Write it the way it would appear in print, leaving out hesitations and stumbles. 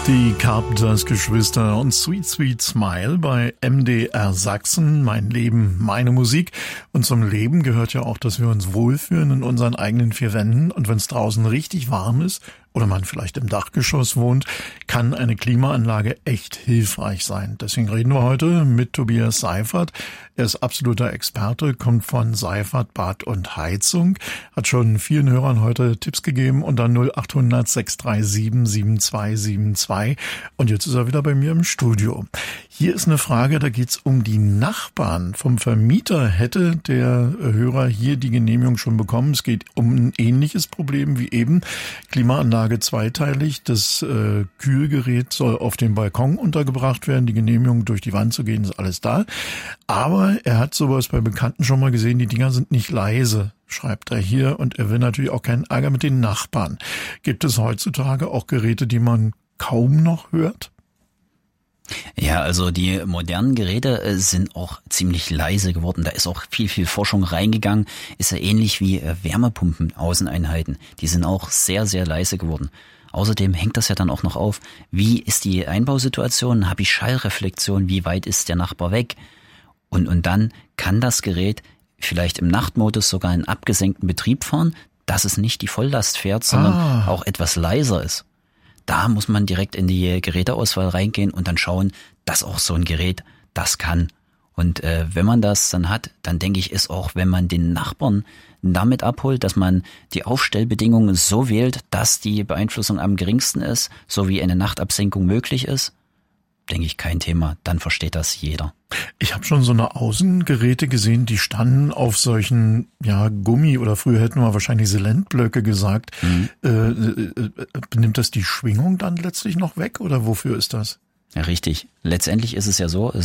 Die Carpenters-Geschwister und Sweet Sweet Smile bei MDR Sachsen. Mein Leben, meine Musik. Und zum Leben gehört ja auch, dass wir uns wohlfühlen in unseren eigenen vier Wänden. Und wenn es draußen richtig warm ist oder man vielleicht im Dachgeschoss wohnt, kann eine Klimaanlage echt hilfreich sein. Deswegen reden wir heute mit Tobias Seifert. Er ist absoluter Experte, kommt von Seifert Bad und Heizung, hat schon vielen Hörern heute Tipps gegeben unter 0800 637 7272. Und jetzt ist er wieder bei mir im Studio. Hier ist eine Frage, da geht's um die Nachbarn. Vom Vermieter hätte der Hörer hier die Genehmigung schon bekommen. Es geht um ein ähnliches Problem wie eben. Klimaanlage zweiteilig. Das Kühlgerät soll auf dem Balkon untergebracht werden. Die Genehmigung durch die Wand zu gehen, ist alles da. Aber er hat sowas bei Bekannten schon mal gesehen. Die Dinger sind nicht leise, schreibt er hier. Und er will natürlich auch keinen Ärger mit den Nachbarn. Gibt es heutzutage auch Geräte, die man kaum noch hört? Ja, also die modernen Geräte sind auch ziemlich leise geworden. Da ist auch viel Forschung reingegangen. Ist ja ähnlich wie Wärmepumpen-Außeneinheiten. Die sind auch sehr, sehr leise geworden. Außerdem hängt das ja dann auch noch auf, wie ist die Einbausituation? Habe ich Schallreflexion? Wie weit ist der Nachbar weg? Und dann kann das Gerät vielleicht im Nachtmodus sogar in abgesenkten Betrieb fahren, dass es nicht die Volllast fährt, sondern auch etwas leiser ist. Da muss man direkt in die Geräteauswahl reingehen und dann schauen, dass auch so ein Gerät das kann. Und wenn man das dann hat, dann denke ich, ist auch, wenn man den Nachbarn damit abholt, dass man die Aufstellbedingungen so wählt, dass die Beeinflussung am geringsten ist, so wie eine Nachtabsenkung möglich ist, denke ich, kein Thema. Dann versteht das jeder. Ich habe schon so eine Außengeräte gesehen, die standen auf solchen Gummi oder früher hätten wir wahrscheinlich Silentblöcke gesagt. Nimmt das die Schwingung dann letztlich noch weg oder wofür ist das? Ja, richtig. Letztendlich ist es ja so,